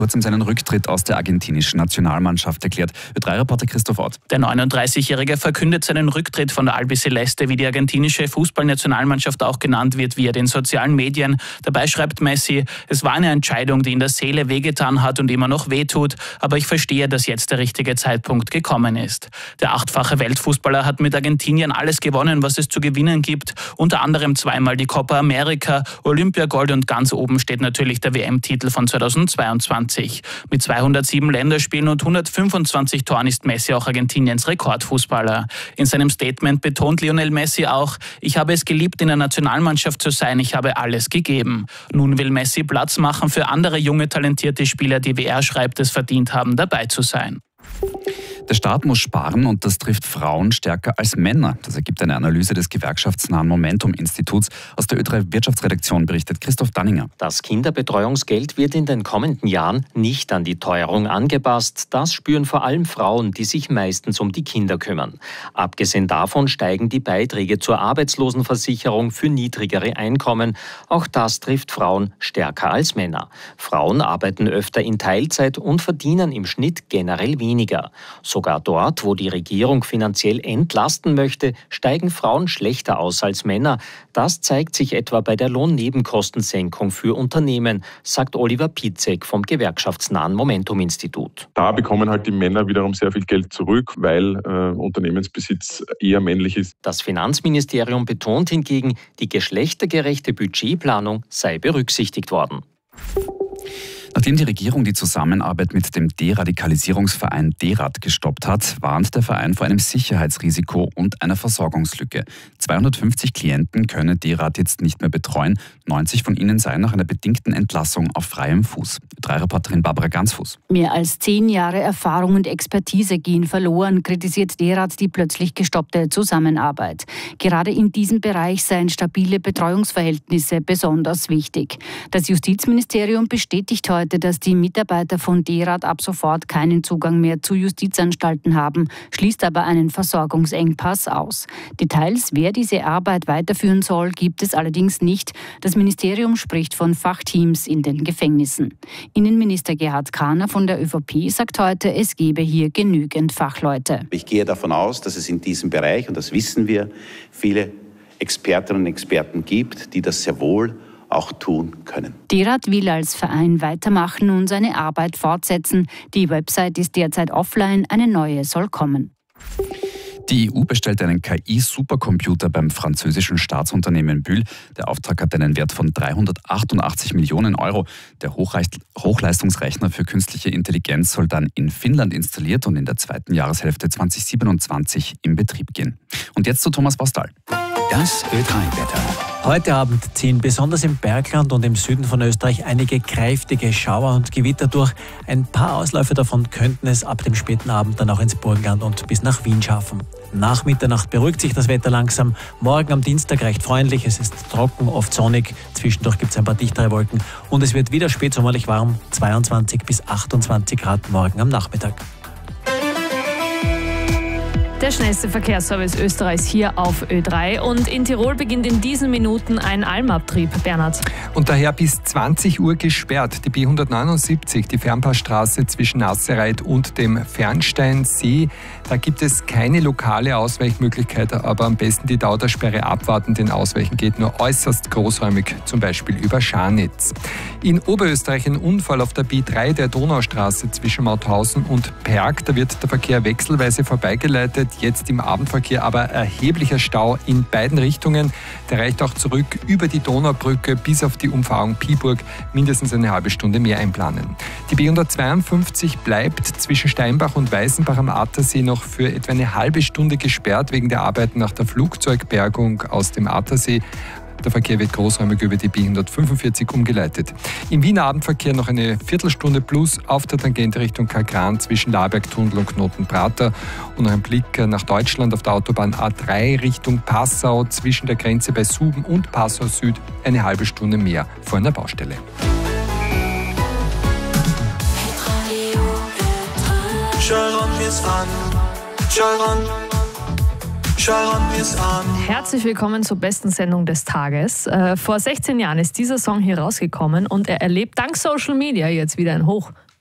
Kurzem seinen Rücktritt aus der argentinischen Nationalmannschaft erklärt. Ö3-Reporter Christoph Ott. Der 39-Jährige verkündet seinen Rücktritt von der Albiceleste, wie die argentinische Fußballnationalmannschaft auch genannt wird, via den sozialen Medien. Dabei schreibt Messi: Es war eine Entscheidung, die in der Seele wehgetan hat und immer noch wehtut, aber ich verstehe, dass jetzt der richtige Zeitpunkt gekommen ist. Der 8-fache Weltfußballer hat mit Argentinien alles gewonnen, was es zu gewinnen gibt, unter anderem zweimal die Copa America, Olympiagold und ganz oben steht natürlich der WM-Titel von 2022. Mit 207 Länderspielen und 125 Toren ist Messi auch Argentiniens Rekordfußballer. In seinem Statement betont Lionel Messi auch: Ich habe es geliebt, in der Nationalmannschaft zu sein, ich habe alles gegeben. Nun will Messi Platz machen für andere junge, talentierte Spieler, die, wie er schreibt, es verdient haben, dabei zu sein. Der Staat muss sparen und das trifft Frauen stärker als Männer. Das ergibt eine Analyse des gewerkschaftsnahen Momentum-Instituts. Aus der Ö3-Wirtschaftsredaktion berichtet Christoph Danninger. Das Kinderbetreuungsgeld wird in den kommenden Jahren nicht an die Teuerung angepasst. Das spüren vor allem Frauen, die sich meistens um die Kinder kümmern. Abgesehen davon steigen die Beiträge zur Arbeitslosenversicherung für niedrigere Einkommen. Auch das trifft Frauen stärker als Männer. Frauen arbeiten öfter in Teilzeit und verdienen im Schnitt generell weniger. Sogar dort, wo die Regierung finanziell entlasten möchte, steigen Frauen schlechter aus als Männer. Das zeigt sich etwa bei der Lohnnebenkostensenkung für Unternehmen, sagt Oliver Pietzek vom gewerkschaftsnahen Momentum-Institut. Da bekommen halt die Männer wiederum sehr viel Geld zurück, weil Unternehmensbesitz eher männlich ist. Das Finanzministerium betont hingegen, die geschlechtergerechte Budgetplanung sei berücksichtigt worden. Nachdem die Regierung die Zusammenarbeit mit dem Deradikalisierungsverein DERAD gestoppt hat, warnt der Verein vor einem Sicherheitsrisiko und einer Versorgungslücke. 250 Klienten könne DERAD jetzt nicht mehr betreuen. 90 von ihnen seien nach einer bedingten Entlassung auf freiem Fuß. Ö3-Reporterin Barbara Gansfuß. Mehr als 10 Jahre Erfahrung und Expertise gehen verloren, kritisiert DERAD die plötzlich gestoppte Zusammenarbeit. Gerade in diesem Bereich seien stabile Betreuungsverhältnisse besonders wichtig. Das Justizministerium bestätigt heute, dass die Mitarbeiter von DERAD ab sofort keinen Zugang mehr zu Justizanstalten haben, schließt aber einen Versorgungsengpass aus. Details, wer diese Arbeit weiterführen soll, gibt es allerdings nicht. Das Ministerium spricht von Fachteams in den Gefängnissen. Innenminister Gerhard Kahner von der ÖVP sagt heute, es gebe hier genügend Fachleute. Ich gehe davon aus, dass es in diesem Bereich, und das wissen wir, viele Expertinnen und Experten gibt, die das sehr wohl auch tun können. DERAD will als Verein weitermachen und seine Arbeit fortsetzen. Die Website ist derzeit offline, eine neue soll kommen. Die EU bestellt einen KI-Supercomputer beim französischen Staatsunternehmen Bull. Der Auftrag hat einen Wert von 388 Millionen Euro. Der Hochleistungsrechner für künstliche Intelligenz soll dann in Finnland installiert und in der zweiten Jahreshälfte 2027 in Betrieb gehen. Und jetzt zu Thomas Postal. Das Ö3-Wetter. Heute Abend ziehen besonders im Bergland und im Süden von Österreich einige kräftige Schauer und Gewitter durch. Ein paar Ausläufe davon könnten es ab dem späten Abend dann auch ins Burgenland und bis nach Wien schaffen. Nach Mitternacht beruhigt sich das Wetter langsam. Morgen am Dienstag recht freundlich. Es ist trocken, oft sonnig. Zwischendurch gibt es ein paar dichtere Wolken. Und es wird wieder spätsommerlich warm. 22 bis 28 Grad morgen am Nachmittag. Der schnellste Verkehrsservice Österreichs hier auf Ö3. Und in Tirol beginnt in diesen Minuten ein Almabtrieb. Bernhard. Und daher bis 20 Uhr gesperrt. Die B179, die Fernpassstraße zwischen Nassereit und dem Fernsteinsee. Da gibt es keine lokale Ausweichmöglichkeit, aber am besten die Dauersperre abwarten, denn Ausweichen geht nur äußerst großräumig, zum Beispiel über Scharnitz. In Oberösterreich ein Unfall auf der B3 der Donaustraße zwischen Mauthausen und Perg. Da wird der Verkehr wechselweise vorbeigeleitet. Jetzt im Abendverkehr aber erheblicher Stau in beiden Richtungen. Der reicht auch zurück über die Donaubrücke bis auf die Umfahrung Piburg. Mindestens eine halbe Stunde mehr einplanen. Die B152 bleibt zwischen Steinbach und Weißenbach am Attersee noch für etwa eine halbe Stunde gesperrt wegen der Arbeiten nach der Flugzeugbergung aus dem Attersee. Der Verkehr wird großräumig über die B145 umgeleitet. Im Wiener Abendverkehr noch eine Viertelstunde plus auf der Tangente Richtung Kagran zwischen Labergtunnel und Knotenprater. Und noch ein Blick nach Deutschland auf der Autobahn A3 Richtung Passau zwischen der Grenze bei Suben und Passau Süd eine halbe Stunde mehr vor einer Baustelle. Herzlich willkommen zur besten Sendung des Tages. Vor 16 Jahren ist dieser Song hier rausgekommen und er erlebt dank Social Media jetzt wieder ein Hoch.